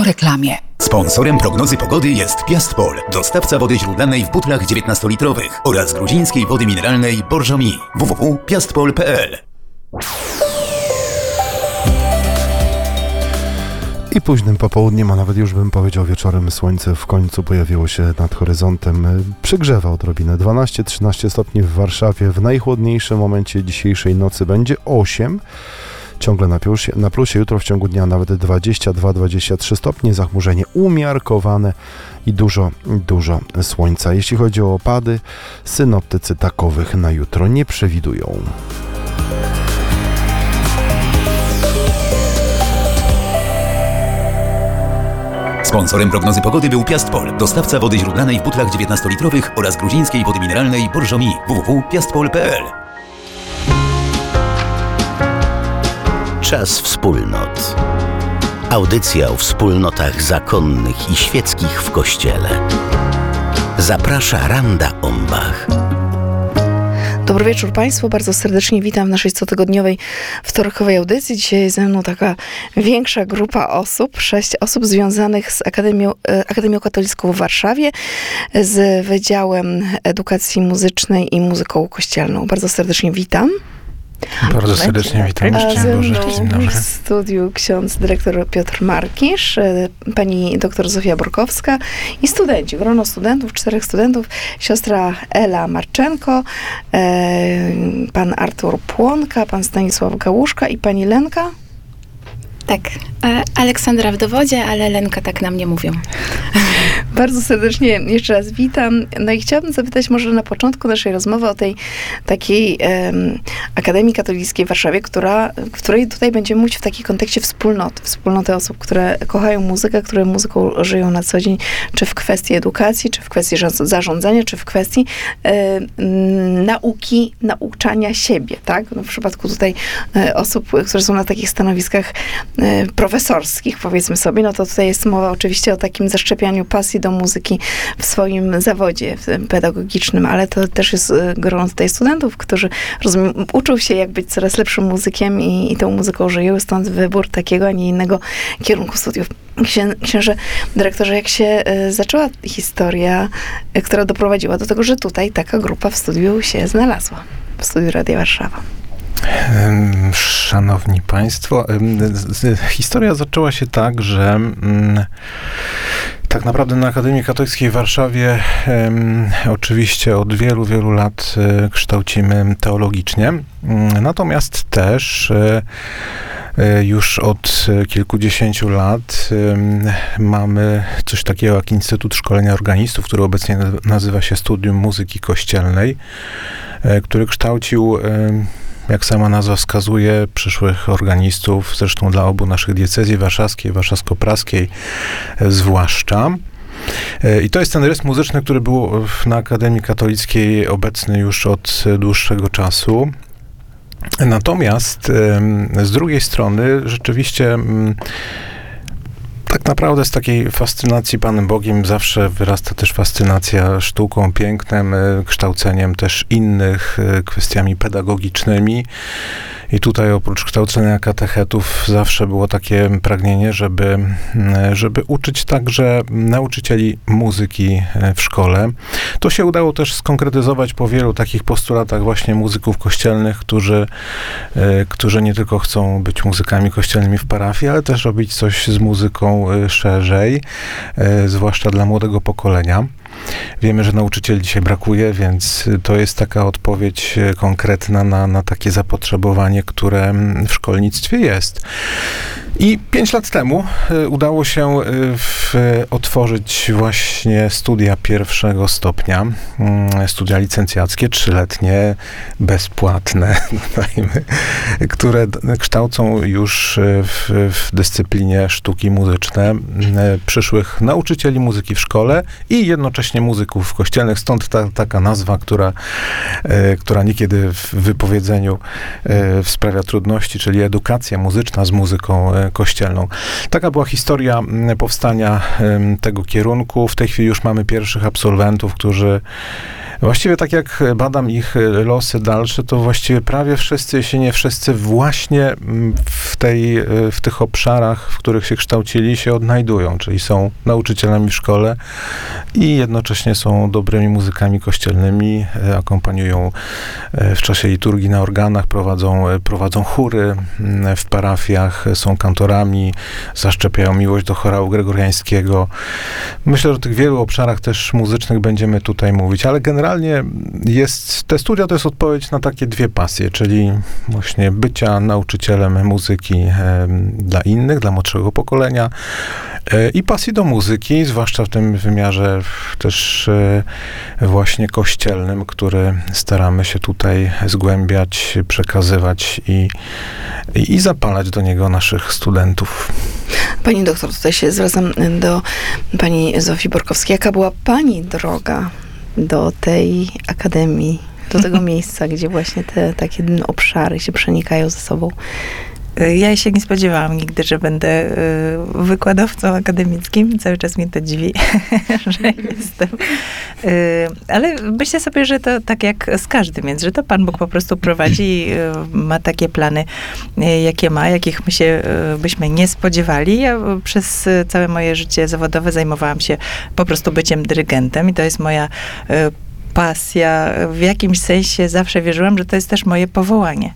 po reklamie. Sponsorem prognozy pogody jest Piastpol, dostawca wody źródlanej w butlach 19-litrowych oraz gruzińskiej wody mineralnej Borżomi. www.piastpol.pl. I późnym popołudniem, a nawet już bym powiedział wieczorem, słońce w końcu pojawiło się nad horyzontem. Przygrzewa odrobinę. 12-13 stopni w Warszawie. W najchłodniejszym momencie dzisiejszej nocy będzie 8. Ciągle na plusie. Jutro w ciągu dnia nawet 22-23 stopnie. Zachmurzenie umiarkowane i dużo słońca. Jeśli chodzi o opady, synoptycy takowych na jutro nie przewidują. Sponsorem prognozy pogody był Piastpol, dostawca wody źródlanej w butlach 19-litrowych oraz gruzińskiej wody mineralnej Borżomi. www.piastpol.pl. Czas wspólnot. Audycja o wspólnotach zakonnych i świeckich w Kościele. Zaprasza Randa Ombach. Dobry wieczór Państwu, bardzo serdecznie witam w naszej cotygodniowej wtorkowej audycji. Dzisiaj jest ze mną taka większa grupa osób, 6 osób związanych z Akademią Katolicką w Warszawie, z Wydziałem Edukacji Muzycznej i Muzyką Kościelną. Bardzo serdecznie witam. Bardzo serdecznie witam. Ze mną w studiu ksiądz dyrektor Piotr Markisz, pani doktor Zofia Borkowska i studenci, grono studentów, 4 studentów, siostra Ela Marczenko, pan Artur Płonka, pan Stanisław Gałuszka i pani Lenka. Tak, Aleksandra w dowodzie, ale Lenka tak na mnie mówią. Bardzo serdecznie jeszcze raz witam. No i chciałabym zapytać może na początku naszej rozmowy o tej takiej Akademii Katolickiej w Warszawie, której tutaj będziemy mówić w takim kontekście wspólnoty osób, które kochają muzykę, które muzyką żyją na co dzień, czy w kwestii edukacji, czy w kwestii zarządzania, czy w kwestii nauczania siebie, tak? No w przypadku tutaj osób, które są na takich stanowiskach profesorskich, powiedzmy sobie, no to tutaj jest mowa oczywiście o takim zaszczepianiu pasji do muzyki w swoim zawodzie pedagogicznym, ale to też jest grono tutaj studentów, którzy uczą się, jak być coraz lepszym muzykiem i tą muzyką żyją, stąd wybór takiego, a nie innego kierunku studiów. Księże dyrektorze, jak się zaczęła historia, która doprowadziła do tego, że tutaj taka grupa w studiu się znalazła, w studiu Radia Warszawa? Szanowni Państwo, historia zaczęła się tak, że tak naprawdę na Akademii Katolickiej w Warszawie oczywiście od wielu lat kształcimy teologicznie, natomiast też już od kilkudziesięciu lat mamy coś takiego jak Instytut Szkolenia Organistów, który obecnie nazywa się Studium Muzyki Kościelnej, który kształcił, jak sama nazwa wskazuje, przyszłych organistów, zresztą dla obu naszych diecezji, warszawskiej, warszawsko-praskiej zwłaszcza. I to jest ten rys muzyczny, który był na Akademii Katolickiej obecny już od dłuższego czasu. Natomiast z drugiej strony rzeczywiście tak naprawdę z takiej fascynacji Panem Bogiem zawsze wyrasta też fascynacja sztuką, pięknem, kształceniem też innych, kwestiami pedagogicznymi. I tutaj oprócz kształcenia katechetów zawsze było takie pragnienie, żeby uczyć także nauczycieli muzyki w szkole. To się udało też skonkretyzować po wielu takich postulatach właśnie muzyków kościelnych, którzy nie tylko chcą być muzykami kościelnymi w parafii, ale też robić coś z muzyką szerzej, zwłaszcza dla młodego pokolenia. Wiemy, że nauczycieli dzisiaj brakuje, więc to jest taka odpowiedź konkretna na takie zapotrzebowanie, które w szkolnictwie jest. I 5 lat temu udało się otworzyć właśnie studia pierwszego stopnia, studia licencjackie, 3-letnie, bezpłatne, dodajmy, które kształcą już w dyscyplinie sztuki muzyczne przyszłych nauczycieli muzyki w szkole i jednocześnie muzyków kościelnych, stąd taka nazwa, która niekiedy w wypowiedzeniu sprawia trudności, czyli edukacja muzyczna z muzyką kościelną. Taka była historia powstania tego kierunku. W tej chwili już mamy pierwszych absolwentów, którzy właściwie tak jak badam ich losy dalsze, to właściwie prawie wszyscy, jeśli nie wszyscy, właśnie w tych obszarach, w których się kształcili, się odnajdują, czyli są nauczycielami w szkole i jednocześnie są dobrymi muzykami kościelnymi, akompaniują w czasie liturgii na organach, prowadzą chóry w parafiach, są kantorami, zaszczepiają miłość do chorału gregoriańskiego. Myślę, że o tych wielu obszarach też muzycznych będziemy tutaj mówić, ale generalnie te studia to jest odpowiedź na takie dwie pasje, czyli właśnie bycia nauczycielem muzyki dla innych, dla młodszego pokolenia i pasji do muzyki, zwłaszcza w tym wymiarze też właśnie kościelnym, który staramy się tutaj zgłębiać, przekazywać i zapalać do niego naszych studentów. Pani doktor, tutaj się zwracam do pani Zofii Borkowskiej. Jaka była pani droga do tej akademii, do tego miejsca, gdzie właśnie te takie obszary się przenikają ze sobą? Ja się nie spodziewałam nigdy, że będę wykładowcą akademickim. Cały czas mnie to dziwi, że jestem. Ale myślę sobie, że to tak jak z każdym, więc że to Pan Bóg po prostu prowadzi, ma takie plany, jakie ma, jakich byśmy nie spodziewali. Ja przez całe moje życie zawodowe zajmowałam się po prostu byciem dyrygentem i to jest moja pasja. W jakimś sensie zawsze wierzyłam, że to jest też moje powołanie.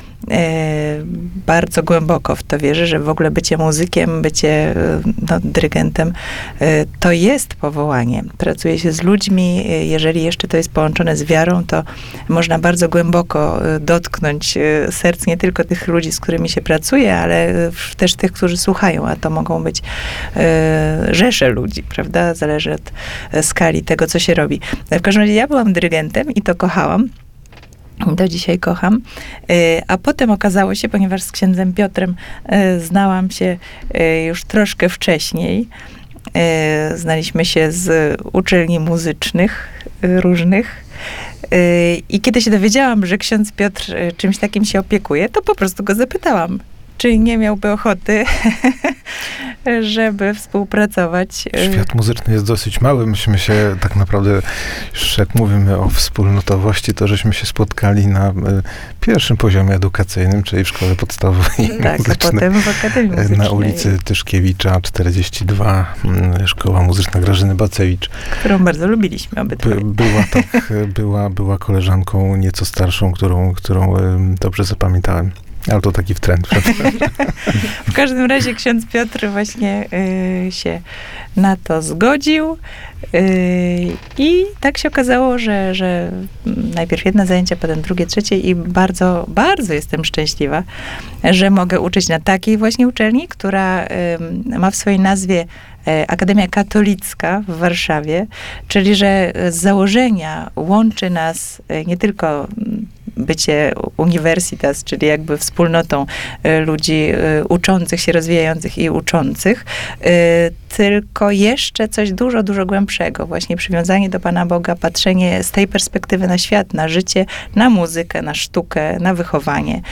Bardzo głęboko w to wierzę, że w ogóle bycie muzykiem, bycie dyrygentem, to jest powołanie. Pracuje się z ludźmi, jeżeli jeszcze to jest połączone z wiarą, to można bardzo głęboko dotknąć serc nie tylko tych ludzi, z którymi się pracuje, ale też tych, którzy słuchają, a to mogą być rzesze ludzi, prawda? Zależy od skali tego, co się robi. W każdym razie ja byłam dyrygentem i to kochałam. Do dzisiaj kocham. A potem okazało się, ponieważ z księdzem Piotrem znałam się już troszkę wcześniej, znaliśmy się z uczelni muzycznych różnych. I kiedy się dowiedziałam, że ksiądz Piotr czymś takim się opiekuje, to po prostu go zapytałam, czy nie miałby ochoty, żeby współpracować. Świat muzyczny jest dosyć mały. Myśmy się tak naprawdę, już jak mówimy o wspólnotowości, to żeśmy się spotkali na pierwszym poziomie edukacyjnym, czyli w szkole podstawowej tak, muzycznej. A potem w Akademii Muzycznej. Na ulicy Tyszkiewicza 42, Szkoła Muzyczna Grażyny Bacewicz. Którą bardzo lubiliśmy obydwoje. Była koleżanką nieco starszą, którą dobrze zapamiętałem. Ale to taki trend, prawda? W każdym razie ksiądz Piotr właśnie się na to zgodził i tak się okazało, że najpierw jedno zajęcia, potem drugie, trzecie i bardzo, bardzo jestem szczęśliwa, że mogę uczyć na takiej właśnie uczelni, która ma w swojej nazwie Akademia Katolicka w Warszawie, czyli że z założenia łączy nas nie tylko bycie uniwersytas, czyli jakby wspólnotą ludzi uczących się, rozwijających i uczących, tylko jeszcze coś dużo, dużo głębszego. Właśnie przywiązanie do Pana Boga, patrzenie z tej perspektywy na świat, na życie, na muzykę, na sztukę, na wychowanie.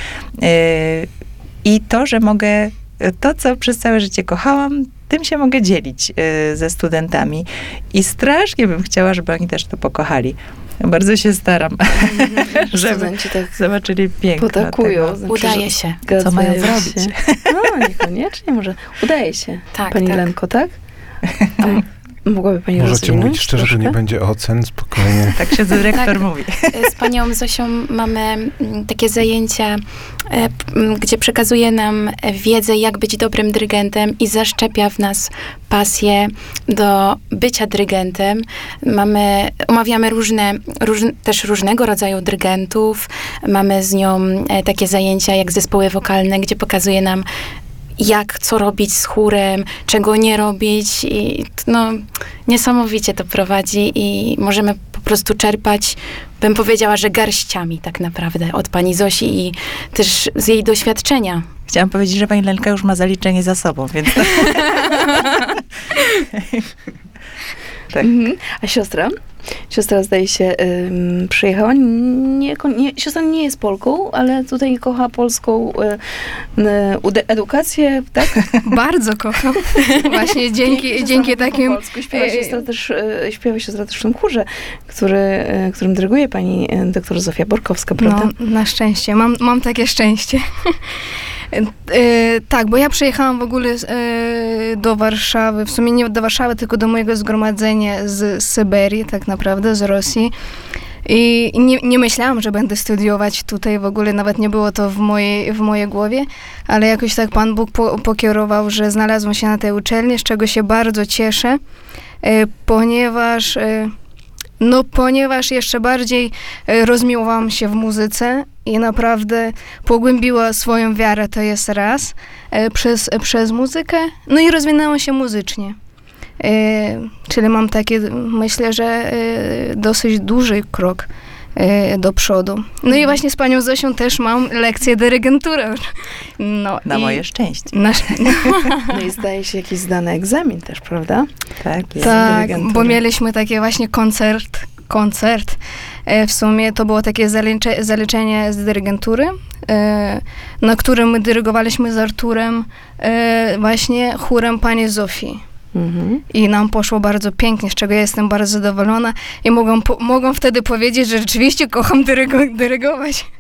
I to, że mogę to, co przez całe życie kochałam, tym się mogę dzielić ze studentami. I strasznie bym chciała, żeby oni też to pokochali. Bardzo się staram, żeby tak zobaczyli piękno potakują. Tego. Znaczy, udaje się. Co mają zrobić? No, niekoniecznie, może. Udaje się. Tak, Pani tak. Lenko, tak? Mogłaby pani Możecie rozwinąć mówić szczerze, troszkę? że nie będzie ocen, spokojnie. Tak się dyrektor Tak. mówi. Z panią Zosią mamy takie zajęcia, gdzie przekazuje nam wiedzę, jak być dobrym dyrygentem i zaszczepia w nas pasję do bycia dyrygentem. Omawiamy też różnego rodzaju dyrygentów. Mamy z nią takie zajęcia jak zespoły wokalne, gdzie pokazuje nam, co robić z chórem, czego nie robić i niesamowicie to prowadzi i możemy po prostu czerpać, bym powiedziała, że garściami tak naprawdę od pani Zosi i też z jej doświadczenia. Chciałam powiedzieć, że pani Lenka już ma zaliczenie za sobą, więc... Tak. A siostra? Siostra, zdaje się, przyjechała. Siostra nie jest Polką, ale tutaj kocha polską edukację, tak? Bardzo kocham. Właśnie dzięki takim... Śpiewa siostra też w tym chórze, którym dyryguje pani doktor Zofia Borkowska, prawda? No, na szczęście. Mam takie szczęście. Tak, bo ja przyjechałam w ogóle do Warszawy, w sumie nie do Warszawy, tylko do mojego zgromadzenia z Syberii, tak naprawdę, z Rosji. I nie myślałam, że będę studiować tutaj, w ogóle nawet nie było to w mojej głowie, ale jakoś tak Pan Bóg pokierował, że znalazłam się na tej uczelni, z czego się bardzo cieszę, ponieważ jeszcze bardziej rozmiłowałam się w muzyce i naprawdę pogłębiła swoją wiarę, to jest raz, przez muzykę, no i rozwinęłam się muzycznie. Czyli mam taki, myślę, że dosyć duży krok do przodu. No i właśnie z panią Zosią też mam lekcję dyrygentury. No, na moje szczęście. No i zdaje się jakiś zdany egzamin też, prawda? Tak, tak, bo mieliśmy takie właśnie koncert. W sumie to było takie zaliczenie z dyrygentury, na którym my dyrygowaliśmy z Arturem właśnie chórem pani Zofii. I nam poszło bardzo pięknie, z czego ja jestem bardzo zadowolona i mogą wtedy powiedzieć, że rzeczywiście kocham dyrygować.